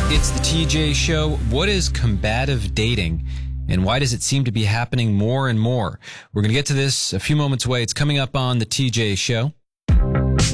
It's the TJ Show. What is combative dating, and why does it seem to be happening more and more? We're going to get to this a few moments away. It's coming up on the TJ Show.